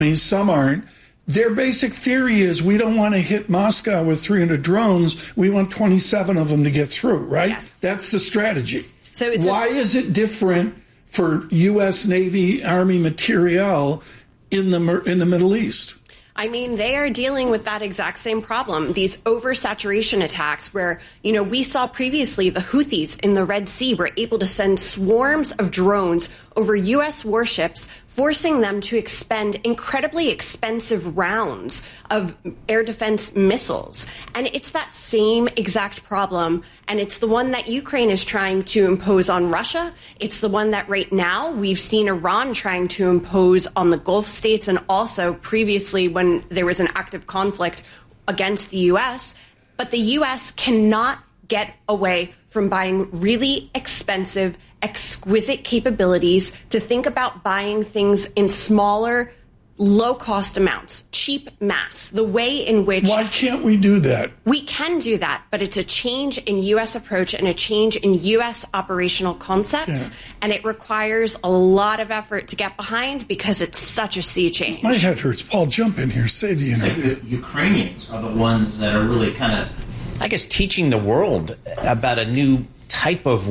some aren't. Their basic theory is we don't want to hit Moscow with 300 drones. We want 27 of them to get through, right? Yes. That's the strategy. So it's why is it different for U.S. Navy, Army materiel in the Middle East? I mean, they are dealing with that exact same problem, these oversaturation attacks where, we saw previously the Houthis in the Red Sea were able to send swarms of drones over U.S. warships, forcing them to expend incredibly expensive rounds of air defense missiles. And it's that same exact problem, and it's the one that Ukraine is trying to impose on Russia. It's the one that right now we've seen Iran trying to impose on the Gulf states, and also previously when there was an active conflict against the U.S. But the U.S. cannot get away from buying really expensive, exquisite capabilities to think about buying things in smaller, low-cost amounts, cheap mass, the way in which... Why can't we do that? We can do that, but it's a change in U.S. approach and a change in U.S. operational concepts, and it requires a lot of effort to get behind because it's such a sea change. My head hurts. Paul, jump in here. Say the interview. The Ukrainians are the ones that are really kind of, I guess, teaching the world about a new type of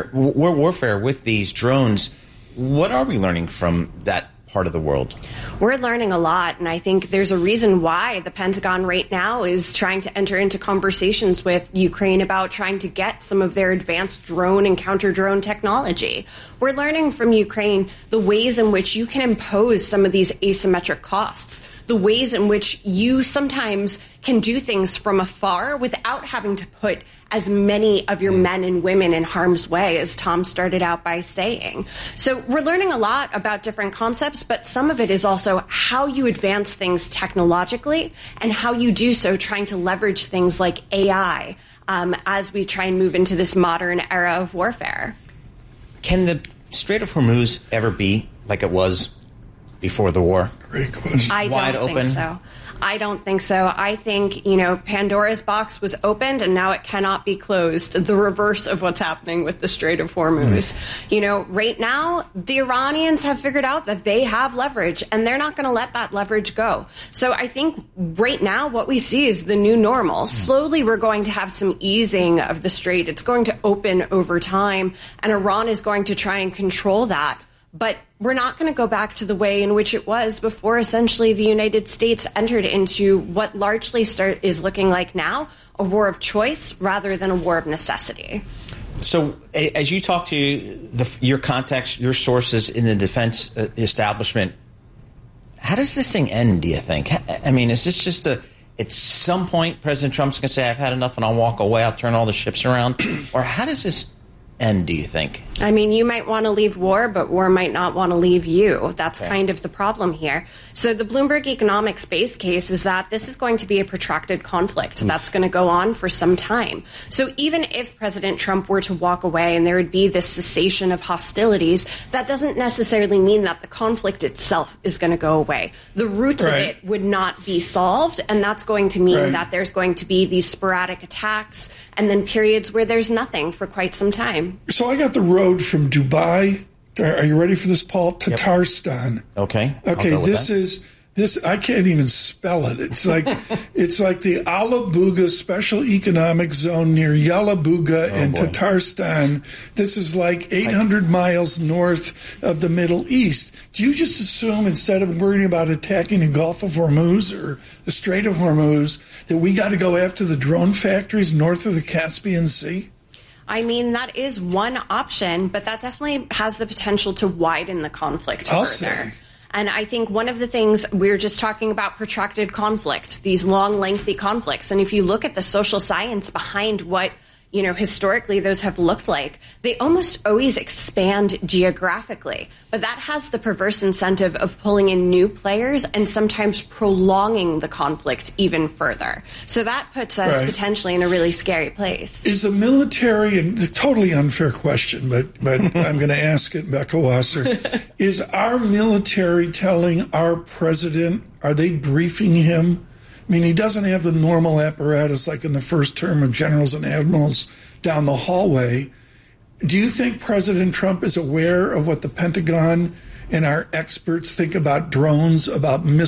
warfare with these drones. What are we learning from that part of the world? We're learning a lot, and I think there's a reason why the Pentagon right now is trying to enter into conversations with Ukraine about trying to get some of their advanced drone and counter-drone technology. We're learning from Ukraine the ways in which you can impose some of these asymmetric costs, the ways in which you sometimes can do things from afar without having to put as many of your men and women in harm's way, as Tom started out by saying. So we're learning a lot about different concepts, but some of it is also how you advance things technologically and how you do so trying to leverage things like AI as we try and move into this modern era of warfare. Can the Strait of Hormuz ever be like it was before the war? Great question. I don't think so. I don't think so. I think, Pandora's box was opened and now it cannot be closed. The reverse of what's happening with the Strait of Hormuz. Right now, the Iranians have figured out that they have leverage and they're not going to let that leverage go. So I think right now what we see is the new normal. Slowly we're going to have some easing of the strait. It's going to open over time and Iran is going to try and control that. But we're not going to go back to the way in which it was before essentially the United States entered into what largely is looking like now a war of choice rather than a war of necessity. So as you talk to your contacts, your sources in the defense establishment, how does this thing end, do you think? I mean, is this just at some point President Trump's going to say, I've had enough and I'll walk away, I'll turn all the ships around? Or how does this end, do you think? I mean, you might want to leave war, but war might not want to leave you. That's kind of the problem here. So the Bloomberg Economics base case is that this is going to be a protracted conflict that's going to go on for some time. So even if President Trump were to walk away and there would be this cessation of hostilities, that doesn't necessarily mean that the conflict itself is going to go away. The roots of it would not be solved, and that's going to mean that there's going to be these sporadic attacks and then periods where there's nothing for quite some time. So I got the road from Dubai. Are you ready for this, Paul? Tatarstan. Okay. Okay. This. I can't even spell it. It's like the Alabuga Special Economic Zone near Yalabuga in Tatarstan. This is like 800 miles north of the Middle East. Do you just assume instead of worrying about attacking the Gulf of Hormuz or the Strait of Hormuz that we got to go after the drone factories north of the Caspian Sea? I mean, that is one option, but that definitely has the potential to widen the conflict further. And I think one of the things, we're just talking about protracted conflict, these long, lengthy conflicts. And if you look at the social science behind what, historically those have looked like, they almost always expand geographically. But that has the perverse incentive of pulling in new players and sometimes prolonging the conflict even further. So that puts us potentially in a really scary place. Is the military, and a totally unfair question, but I'm going to ask it, Becca Wasser, is our military telling our president, are they briefing him? I mean, he doesn't have the normal apparatus like in the first term of generals and admirals down the hallway. Do you think President Trump is aware of what the Pentagon and our experts think about drones, about